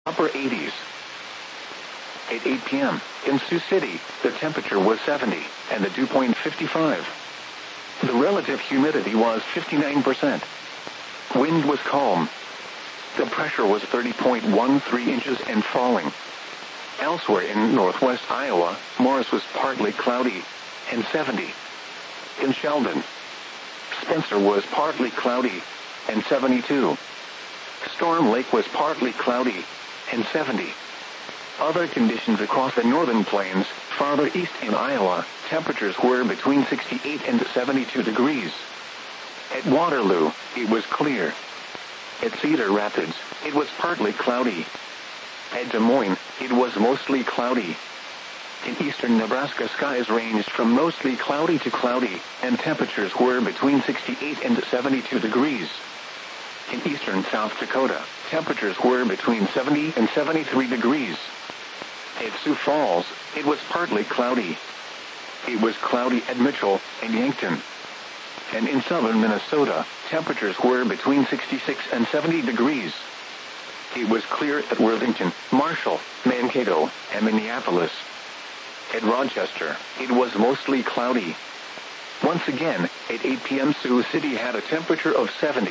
upper 80s. At 8 p.m., in Sioux City, the temperature was 70, and the dew point 55. The relative humidity was 59%. Wind was calm. The pressure was 30.13 inches and falling. Elsewhere in northwest Iowa, Morris was partly cloudy, and 70. In Sheldon, Spencer was partly cloudy, and 72. Storm Lake was partly cloudy, and 70. Other conditions across the northern plains, farther east in Iowa, temperatures were between 68 and 72 degrees. At Waterloo, it was clear. At Cedar Rapids, it was partly cloudy. At Des Moines, it was mostly cloudy. In eastern Nebraska, skies ranged from mostly cloudy to cloudy, and temperatures were between 68 and 72 degrees. In eastern South Dakota, temperatures were between 70 and 73 degrees. At Sioux Falls, it was partly cloudy. It was cloudy at Mitchell and Yankton. And in southern Minnesota, temperatures were between 66 and 70 degrees. It was clear at Worthington, Marshall, Mankato, and Minneapolis. At Rochester, it was mostly cloudy. Once again, at 8 p.m. Sioux City had a temperature of 70.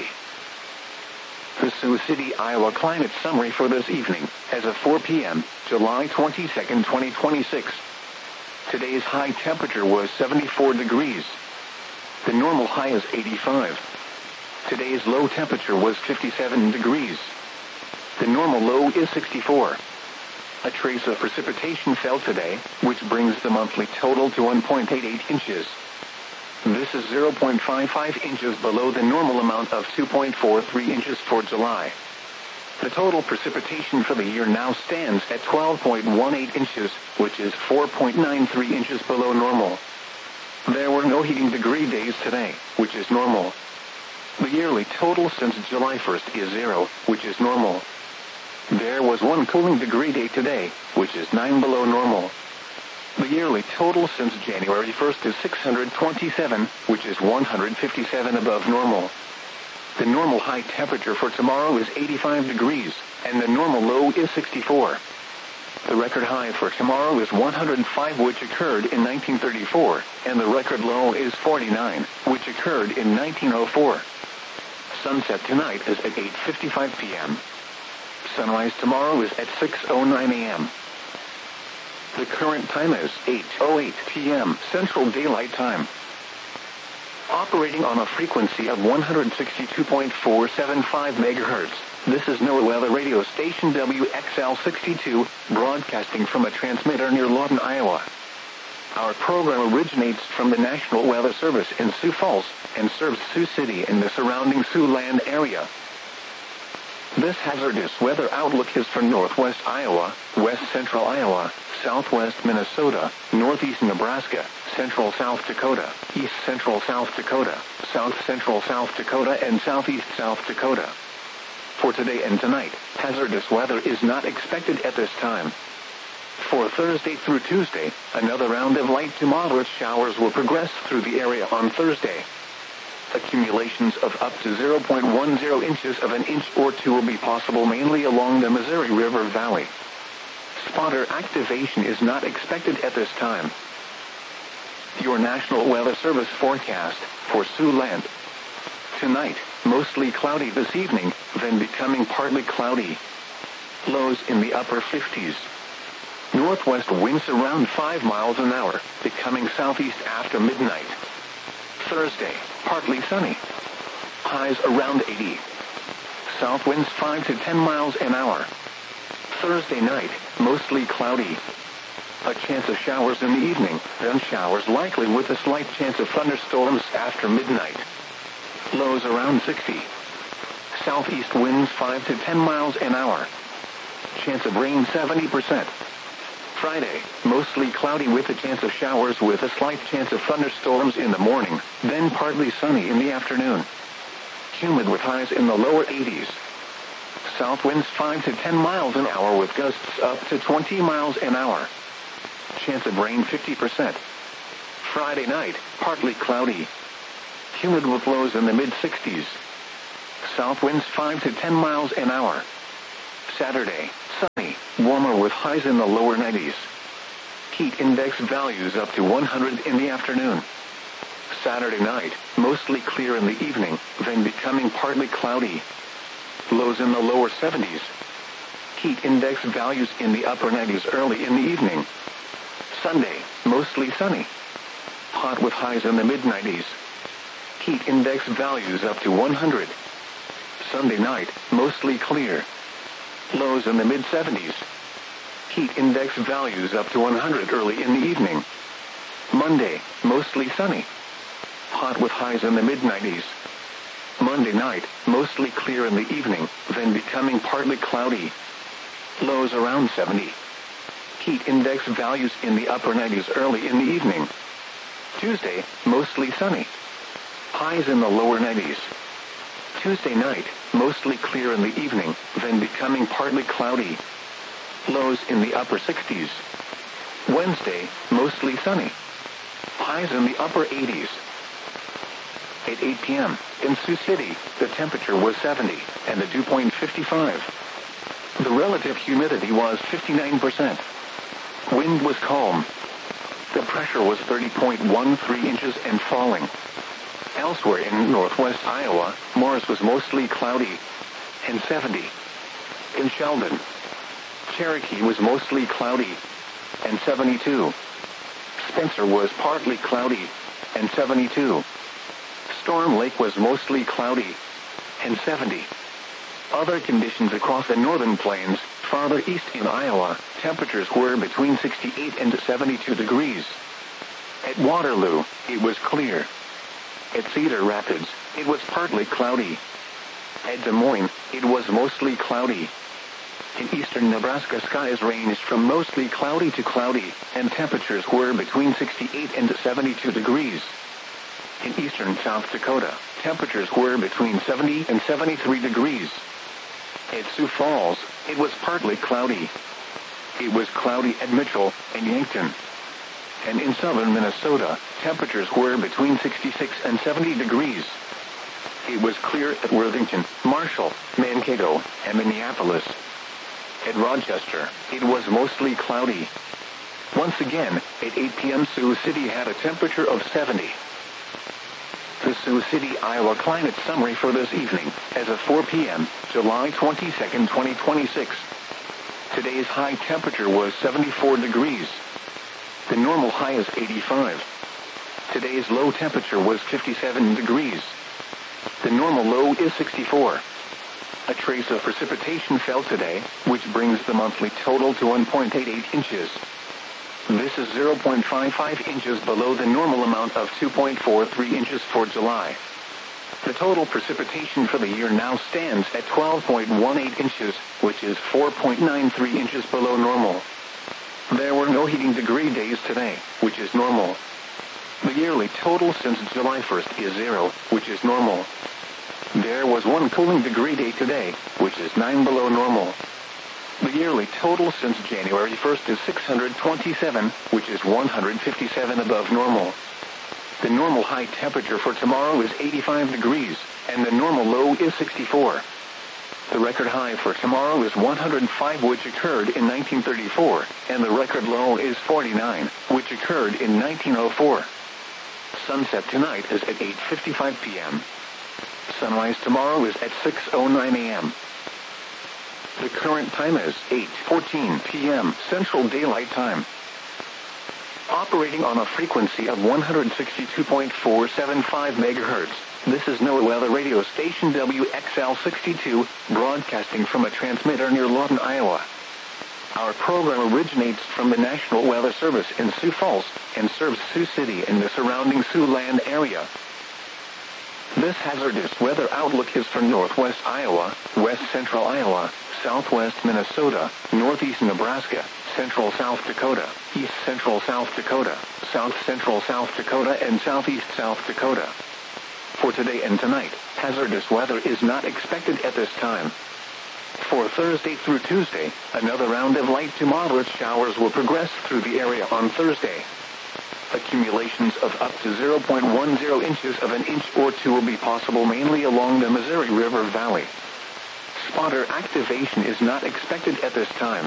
The Sioux City, Iowa climate summary for this evening, as of 4 p.m., July 22, 2026. Today's high temperature was 74 degrees. The normal high is 85. Today's low temperature was 57 degrees. The normal low is 64. A trace of precipitation fell today, which brings the monthly total to 1.88 inches. This is 0.55 inches below the normal amount of 2.43 inches for July. The total precipitation for the year now stands at 12.18 inches, which is 4.93 inches below normal. There were no heating degree days today, which is normal. The yearly total since July 1st is 0, which is normal. There was one cooling degree day today, which is 9 below normal. The yearly total since January 1st is 627, which is 157 above normal. The normal high temperature for tomorrow is 85 degrees, and the normal low is 64. The record high for tomorrow is 105, which occurred in 1934, and the record low is 49, which occurred in 1904. Sunset tonight is at 8:55 p.m. Sunrise tomorrow is at 6:09 a.m. The current time is 8:08 p.m. Central Daylight Time. Operating on a frequency of 162.475 MHz, this is NOAA Weather Radio Station WXL62, broadcasting from a transmitter near Lawton, Iowa. Our program originates from the National Weather Service in Sioux Falls and serves Sioux City and the surrounding Siouxland area. This hazardous weather outlook is for northwest Iowa, west central Iowa, southwest Minnesota, northeast Nebraska, central South Dakota, east central South Dakota, south central South Dakota, and southeast South Dakota. For today and tonight, hazardous weather is not expected at this time. For Thursday through Tuesday, another round of light to moderate showers will progress through the area on Thursday. Accumulations of up to 0.10 inches of an inch or two will be possible mainly along the Missouri River Valley. Spotter activation is not expected at this time. Your National Weather Service forecast for Siouxland. Tonight, mostly cloudy this evening, then becoming partly cloudy. Lows in the upper 50s. Northwest winds around 5 miles an hour, becoming southeast after midnight. Thursday, partly sunny. Highs around 80. South winds 5 to 10 miles an hour. Thursday night, mostly cloudy. A chance of showers in the evening, then showers likely with a slight chance of thunderstorms after midnight. Lows around 60. Southeast winds 5 to 10 miles an hour. Chance of rain 70%. Friday, mostly cloudy with a chance of showers with a slight chance of thunderstorms in the morning, then partly sunny in the afternoon. Humid with highs in the lower 80s. South winds 5 to 10 miles an hour with gusts up to 20 miles an hour. Chance of rain 50%. Friday night, partly cloudy. Humid with lows in the mid-60s. South winds 5 to 10 miles an hour. Saturday, warmer with highs in the lower 90s. Heat index values up to 100 in the afternoon. Saturday night, mostly clear in the evening, then becoming partly cloudy. Lows in the lower 70s. Heat index values in the upper 90s early in the evening. Sunday, mostly sunny. Hot with highs in the mid-90s. Heat index values up to 100. Sunday night, mostly clear. Lows in the mid-70s. Heat index values up to 100 early in the evening. Monday, mostly sunny. Hot with highs in the mid-90s. Monday night, mostly clear in the evening, then becoming partly cloudy. Lows around 70. Heat index values in the upper 90s early in the evening. Tuesday, mostly sunny. Highs in the lower 90s. Tuesday night, mostly clear in the evening, then becoming partly cloudy. Lows in the upper 60s. Wednesday, mostly sunny. Highs in the upper 80s. At 8 p.m., in Sioux City, the temperature was 70, and the dew point 55. The relative humidity was 59%. Wind was calm. The pressure was 30.13 inches and falling. Elsewhere in northwest Iowa, Morris was mostly cloudy and 70. In Sheldon, Cherokee was mostly cloudy and 72. Spencer was partly cloudy and 72. Storm Lake was mostly cloudy and 70. Other conditions across the northern plains, farther east in Iowa, temperatures were between 68 and 72 degrees. At Waterloo, it was clear. At Cedar Rapids, it was partly cloudy. At Des Moines, it was mostly cloudy. In eastern Nebraska, skies ranged from mostly cloudy to cloudy, and temperatures were between 68 and 72 degrees. In eastern South Dakota, temperatures were between 70 and 73 degrees. At Sioux Falls, it was partly cloudy. It was cloudy at Mitchell and Yankton. And in southern Minnesota, temperatures were between 66 and 70 degrees. It was clear at Worthington, Marshall, Mankato, and Minneapolis. At Rochester, it was mostly cloudy. Once again, at 8 p.m. Sioux City had a temperature of 70. The Sioux City, Iowa climate summary for this evening, as of 4 p.m., July 22, 2026. Today's high temperature was 74 degrees. The normal high is 85. Today's low temperature was 57 degrees. The normal low is 64. A trace of precipitation fell today, which brings the monthly total to 1.88 inches. This is 0.55 inches below the normal amount of 2.43 inches for July. The total precipitation for the year now stands at 12.18 inches, which is 4.93 inches below normal. There were no heating degree days today, which is normal. The yearly total since July 1st is 0, which is normal. There was one cooling degree day today, which is 9 below normal. The yearly total since January 1st is 627, which is 157 above normal. The normal high temperature for tomorrow is 85 degrees, and the normal low is 64. The record high for tomorrow is 105, which occurred in 1934, and the record low is 49, which occurred in 1904. Sunset tonight is at 8:55 p.m. Sunrise tomorrow is at 6:09 a.m. The current time is 8:14 p.m. Central Daylight Time. Operating on a frequency of 162.475 megahertz, this is NOAA Weather Radio Station WXL62, broadcasting from a transmitter near Lawton, Iowa. Our program originates from the National Weather Service in Sioux Falls and serves Sioux City and the surrounding Siouxland area. This hazardous weather outlook is for northwest Iowa, west central Iowa, southwest Minnesota, northeast Nebraska, central South Dakota, east central South Dakota, south central South Dakota, and southeast South Dakota. For today and tonight, hazardous weather is not expected at this time. For Thursday through Tuesday, another round of light to moderate showers will progress through the area on Thursday. Accumulations of up to 0.10 inches of an inch or two will be possible mainly along the Missouri River Valley. Spotter activation is not expected at this time.